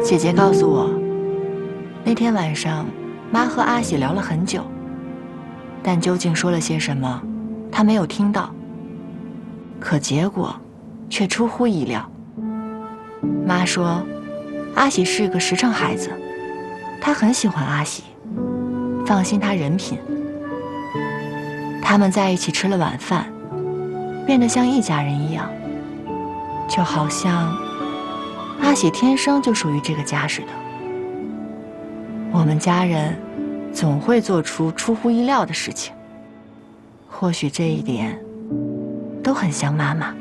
姐姐告诉我，那天晚上妈和阿喜聊了很久，但究竟说了些什么，她没有听到。可结果却出乎意料。妈说，阿喜是个实诚孩子，她很喜欢阿喜，放心他人品。他们在一起吃了晚饭，变得像一家人一样，就好像阿喜天生就属于这个家似的。我们家人总会做出出乎意料的事情，或许这一点都很像妈妈。